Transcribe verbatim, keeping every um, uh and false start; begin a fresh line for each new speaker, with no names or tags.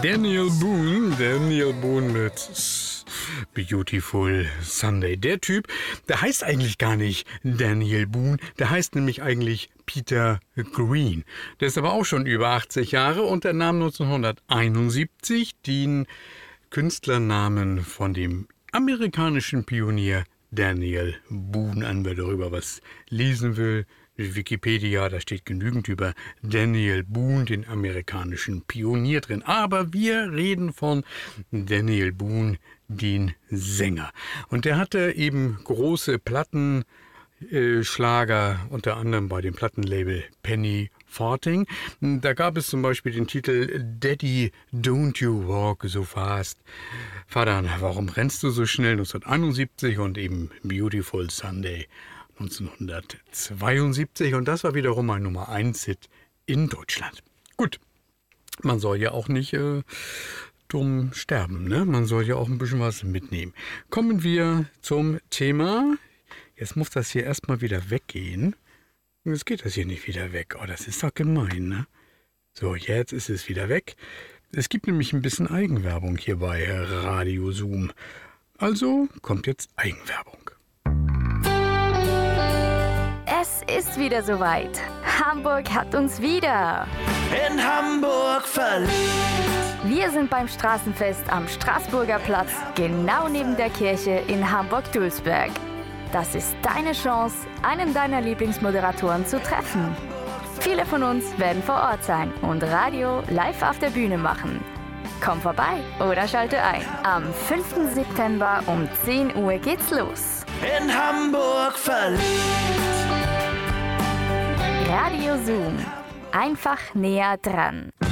Daniel Boone, Daniel Boone mit Beautiful Sunday. Der Typ, der heißt eigentlich gar nicht Daniel Boone, der heißt nämlich eigentlich Peter Green. Der ist aber auch schon über achtzig Jahre und er nahm neunzehnhunderteinundsiebzig den Künstlernamen von dem amerikanischen Pionier Daniel Boone an. Wer darüber was lesen will, Wikipedia, da steht genügend über Daniel Boone, den amerikanischen Pionier drin. Aber wir reden von Daniel Boone, den Sänger. Und der hatte eben große Plattenschlager, äh, unter anderem bei dem Plattenlabel Penny Farthing. Da gab es zum Beispiel den Titel Daddy, Don't You Walk So Fast. Vater, warum rennst du so schnell? neunzehnhunderteinundsiebzig und eben Beautiful Sunday neunzehnhundertzweiundsiebzig. Und das war wiederum ein Nummer eins Hit in Deutschland. Gut, man soll ja auch nicht äh, dumm sterben, ne? Man soll ja auch ein bisschen was mitnehmen. Kommen wir zum Thema. Jetzt muss das hier erstmal wieder weggehen. Jetzt geht das hier nicht wieder weg. Oh, das ist doch gemein, ne? So, jetzt ist es wieder weg. Es gibt nämlich ein bisschen Eigenwerbung hier bei Radio Zoom. Also kommt jetzt Eigenwerbung.
Es ist wieder soweit. Hamburg hat uns wieder.
In Hamburg verliebt.
Wir sind beim Straßenfest am Straßburger Platz, genau neben der Kirche in Hamburg-Dulsberg. Das ist deine Chance, einen deiner Lieblingsmoderatoren zu treffen. Viele von uns werden vor Ort sein und Radio live auf der Bühne machen. Komm vorbei oder schalte ein. Am fünften September um zehn Uhr geht's los.
In Hamburg verliebt.
Radio Zoom. Einfach näher dran.